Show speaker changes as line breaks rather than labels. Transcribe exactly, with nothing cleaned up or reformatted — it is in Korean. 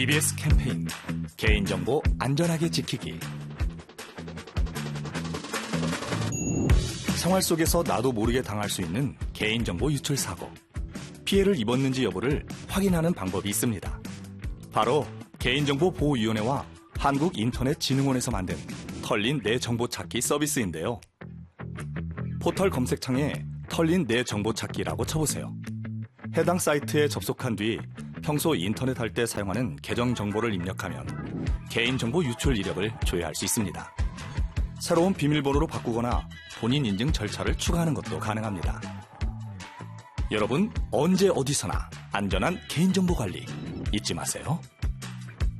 티비에스 캠페인 개인정보 안전하게 지키기. 생활 속에서 나도 모르게 당할 수 있는 개인정보 유출 사고. 피해를 입었는지 여부를 확인하는 방법이 있습니다. 바로 개인정보보호위원회와 한국인터넷진흥원에서 만든 털린 내 정보 찾기 서비스인데요. 포털 검색창에 털린 내 정보 찾기라고 쳐보세요. 해당 사이트에 접속한 뒤 평소 인터넷 할 때 사용하는 계정 정보를 입력하면 개인정보 유출 이력을 조회할 수 있습니다. 새로운 비밀번호로 바꾸거나 본인 인증 절차를 추가하는 것도 가능합니다. 여러분, 언제 어디서나 안전한 개인정보 관리 잊지 마세요.